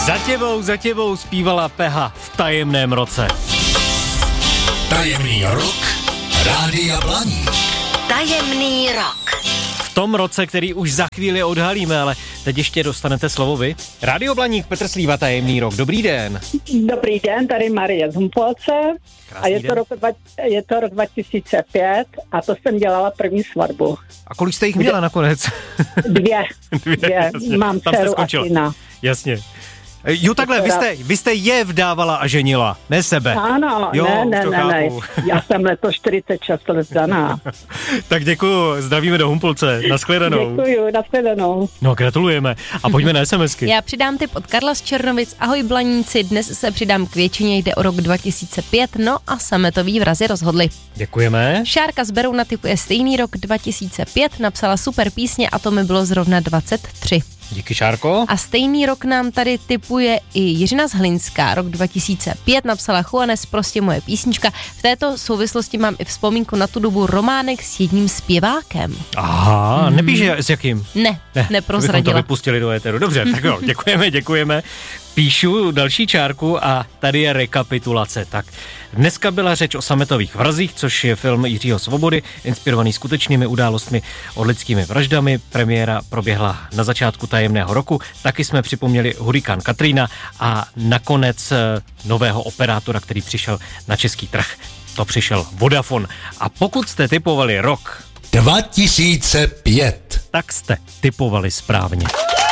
Za tebou zpívala Peha v Tajemném roce. Tajemný rok Rádia Blaník. Tajemný rok. V tom roce, který už za chvíli odhalíme, ale teď ještě dostanete slovo vy. Rádio Blaník, Petr Slíva, Tajemný rok. Dobrý den. Dobrý den, tady Marie z Humpolce. A je to rok 2005 a to jsem dělala první svatbu. A kolik jste jich měla nakonec? Dvě. Jasně. Mám dceru a syna. Jasně. Jo, takhle, vy jste je vdávala a ženila, ne sebe. Ano, jo, ne. Já jsem letos 46 let vdaná. Tak děkuju, zdravíme do Humpolce, nashledanou. Děkuju, nashledanou. No, gratulujeme. A pojďme na SMSky. Já přidám tip od Karla z Černovic. Ahoj Blaníci, dnes se přidám k většině, jde o rok 2005, no a sametoví vrazi rozhodli. Děkujeme. Šárka z Berouna tipuje stejný rok 2005, napsala super písně a to mi bylo zrovna 23. Díky, Šárko. A stejný rok nám tady tipuje i Jiřina z Hlinská. Rok 2005 napsala Juanes, prostě moje písnička. V této souvislosti mám i vzpomínku na tu dobu románek s jedním zpěvákem. Aha, nepíše s jakým? Ne, neprozradila. To vypustili do éteru. Dobře, tak jo, děkujeme. Píšu další čárku a tady je rekapitulace. Tak dneska byla řeč o sametových vrazích, což je film Jiřího Svobody, inspirovaný skutečnými událostmi od lidskými vraždami. Premiéra proběhla na začátku Tajemného roku. Taky jsme připomněli hurikán Katrina a nakonec nového operátora, který přišel na český trh. To přišel Vodafone. A pokud jste tipovali rok 2005, tak jste tipovali správně.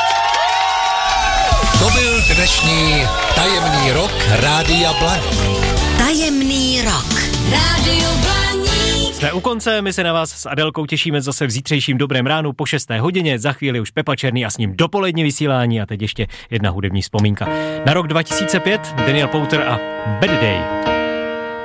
To byl dnešní Tajemný rok Rádia Blaník. Tajemný rok. Rádio Blaník. Jsme u konce, my se na vás s Adelkou těšíme zase v zítřejším dobrém ránu po 6. hodině, za chvíli už Pepa Černý a s ním dopolední vysílání a teď ještě jedna hudební vzpomínka. Na rok 2005 Daniel Powter a Bad Day.